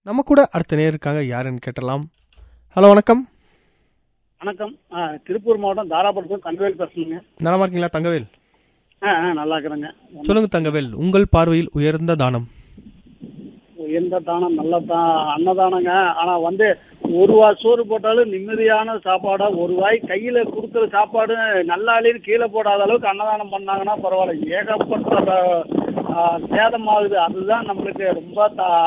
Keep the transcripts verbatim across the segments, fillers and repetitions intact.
நம்ம கூட அடுத்த நேரம் இருக்காங்க, யாருன்னு கேட்டலாம். ஹலோ, வணக்கம். வணக்கம். திருப்பூர் மாவட்டம் தாராபுரத்தில் தங்கவேல் பேசுறேங்க. நலமா இருக்கீங்களா தங்கவேல்? ஆ நல்லா இருக்கிறேங்க. சொல்லுங்க தங்கவேல், உங்கள் பார்வையில் உயர்ந்த தானம். உயர்ந்த தானம் நல்ல தான் அன்னதானங்க. ஆனா வந்து ஒரு வாய் சோறு போட்டாலும் நிம்மதியான சாப்பாடா, ஒரு வாய் கையில கொடுக்குற சாப்பாடு நல்லாலேன்னு கீழே போடாத அளவுக்கு அன்னதானம் பண்ணாங்கன்னா பரவாயில்ல. ஏகப்பட்ட சேதமாகுது. அதுதான் நம்மளுக்கு ரொம்ப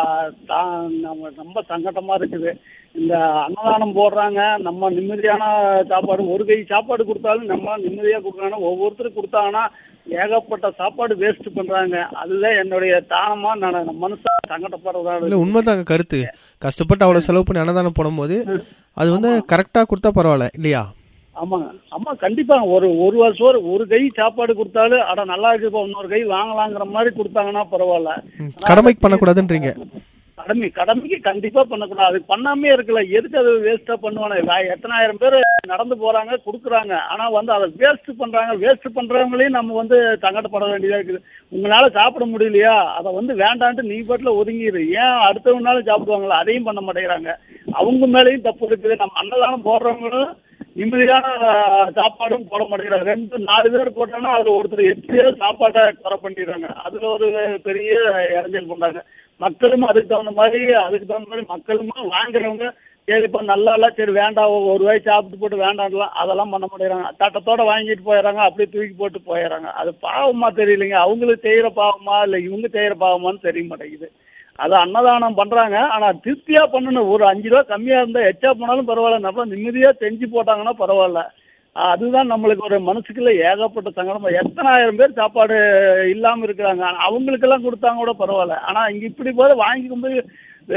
நம்ம ரொம்ப சங்கடமா இருக்குது. இந்த அன்னதானம் போடுறாங்க, நம்ம நிம்மதியான சாப்பாடு ஒரு கை சாப்பாடு கொடுத்தாலும் நம்ம நிம்மதியா கொடுக்குறாங்கன்னா ஒவ்வொருத்தரும் கொடுத்தாங்கன்னா ஏகப்பட்ட சாப்பாடு வேஸ்ட் பண்றாங்க. அதுதான் என்னுடைய தானமா நான் மனசா சங்கடப்படுறதா. உண்மைதாங்க கருத்து. கஷ்டப்பட்டு அவ்வளவு செலவு பண்ணி அன்னதானம் போடும்போது அது வந்து கரெக்டா கொடுத்தா பரவாயில்ல இல்லையா? ஆமாங்க, ஆமா, கண்டிப்பா. ஒரு ஒரு வருஷம் ஒரு கை சாப்பாடு கொடுத்தாலும் அட நல்லா இருக்கு, இன்னொரு கை வாங்கலாங்கிற மாதிரி கொடுத்தாங்கன்னா பரவாயில்ல. கடமைக்கு பண்ணக்கூடாதுன்றீங்க? கடமை கடமைக்கு கண்டிப்பா பண்ணக்கூடாது. அது பண்ணாமே இருக்கல, எதுக்கு அது வேஸ்டா பண்ணுவானே? எத்தனாயிரம் பேர் நடந்து போறாங்க கொடுக்குறாங்க, ஆனா வந்து அதை வேஸ்ட் பண்றாங்க. வேஸ்ட் பண்றவங்களையும் நம்ம வந்து சங்கடப்பட வேண்டியதா இருக்குது. உங்களால சாப்பிட முடியலையா, அதை வந்து வேண்டான்ட்டு நீ பாட்டுல ஒதுங்கிடு. ஏன் அடுத்தவங்களாலும் சாப்பிடுவாங்களா? அதையும் பண்ண மாட்டேங்கிறாங்க. அவங்க மேலேயும் தப்பு இருக்குது. நம்ம அன்னதானம் போடுறவங்களும் நிம்மதியான சாப்பாடும் போட மாட்டேங்கிறாங்க. ரெண்டு நாலு பேர் போட்டாங்கன்னா அதுல ஒருத்தர் எப்படியோ சாப்பாட்டை குறை பண்ணிடுறாங்க. அதுல ஒரு பெரிய இறஞ்சல் பண்றாங்க. மக்களும் அதுக்கு தகுந்த மாதிரி அதுக்கு தகுந்த மாதிரி மக்களும் வாங்குறவங்க சரி இப்ப நல்லா இல்ல, சரி வேண்டாம், ஒரு வாய் சாப்பிட்டு போட்டு வேண்டாம்லாம் அதெல்லாம் பண்ண மாட்டேங்கிறாங்க. தட்டத்தோட வாங்கிட்டு போயிடறாங்க, அப்படியே தூக்கி போட்டு போயிடறாங்க. அது பாவமா தெரியலைங்க. அவங்களுக்கு செய்யற பாவமா இல்ல இவங்க செய்யற பாவமான்னு தெரிய மாட்டேங்குது. அது அன்னதானம் பண்றாங்க, ஆனா திருப்தியா பண்ணணும். ஒரு அஞ்சு ரூபா கம்மியா இருந்தா எச்சா போனாலும் பரவாயில்ல, நம்ம நிம்மதியா செஞ்சு போட்டாங்கன்னா பரவாயில்ல. அதுதான் நம்மளுக்கு ஒரு மனசுக்குள்ள ஏகப்பட்ட சங்கடமா. எத்தனாயிரம் பேர் சாப்பாடு இல்லாம இருக்கிறாங்க, அவங்களுக்கெல்லாம் கொடுத்தாங்க கூட பரவாயில்ல. ஆனா இங்க இப்படி போது வாங்கிக்கும் போது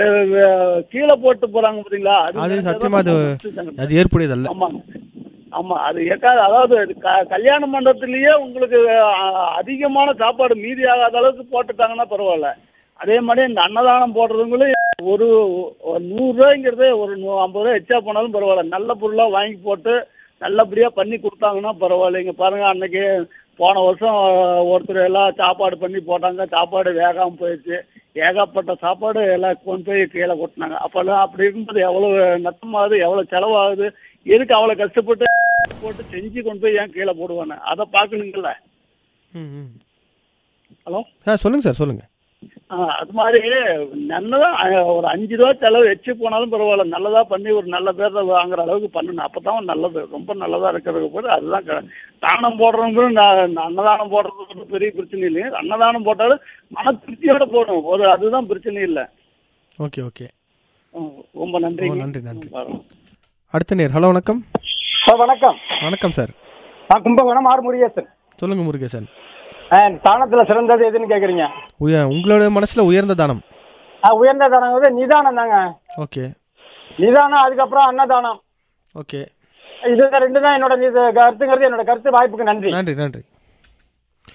கீழே போட்டு போறாங்க பாத்தீங்களா? அது சத்தியமா அது ஏற்புடையதல்ல. ஆமாங்க, ஆமா, அது ஏற்காது. அதாவது கல்யாண மண்டபத்திலேயே உங்களுக்கு அதிகமான சாப்பாடு மீதி ஆகாத அளவுக்கு போட்டுட்டாங்கன்னா பரவாயில்ல. அதே மாதிரி இந்த அன்னதானம் போடுறவங்களும் ஒரு நூறு ரூபாய்ங்கிறது ஒரு ஐம்பது ரூபாய் எச்சா போனாலும் பரவாயில்ல, நல்ல பொருளா வாங்கி போட்டு நல்லபடியா பண்ணி கொடுத்தாங்கன்னா பரவாயில்லைங்க. பாருங்க, அன்னைக்கு போன வருஷம் ஒருத்தர் எல்லாம் சாப்பாடு பண்ணி போட்டாங்க, சாப்பாடு வேகாம போயிடுச்சு. ஏகப்பட்ட சாப்பாடு எல்லாம் கொண்டு போய் கீழே கொட்டினாங்க. அப்பெல்லாம் அப்படி இருக்கும்போது எவ்வளவு நஷ்டமாகுது, எவ்வளவு செலவாகுது, எதுக்கு அவ்வளவு கஷ்டப்பட்டு போட்டு செஞ்சு கொண்டு போய் ஏன் கீழே போடுவானு அதை பார்க்கணுங்கல்ல. ஹலோ, சொல்லுங்க சார், சொல்லுங்க. அது மாதிரி நல்லதா ஒரு அஞ்சு ரூபா செலவு வச்சு போனாலும் பரவாயில்ல, நல்லதா பண்ணி ஒரு நல்ல பேர் வாங்குற அளவுக்கு பண்ணணும். அப்பதான் நல்லது, ரொம்ப நல்லதா இருக்கிறதுக்கு போது அதுதான். தானம் போடுறவங்களும் அன்னதானம் போடுறது பெரிய பிரச்சனை இல்லைங்க. அன்னதானம் போட்டாலும் மன திருப்தியோட போடணும், ஒரு அதுதான் பிரச்சனை இல்லை. ஓகே ஓகே, ரொம்ப நன்றி நன்றி நன்றி. அடுத்த நேர். ஹலோ, வணக்கம். வணக்கம். வணக்கம் சார். கும்பகோணம் ஆர் முருகேசன். சொல்லுங்க முருகேசன். தானத்துல சிறந்தது எதுன்னு கேக்குறீங்க? உங்களோட மனசுல உயர்ந்த தானம்? உயர்ந்த தானம் வந்து நிதானம் தாங்க. ஓகே, நிதானம், அதுக்கப்புறம் அன்னதானம். ஓகே, இது ரெண்டு தான் என்னோட கருத்துங்கிறது. என்னோட கருத்து. வாய்ப்புக்கு நன்றி. நன்றி நன்றி.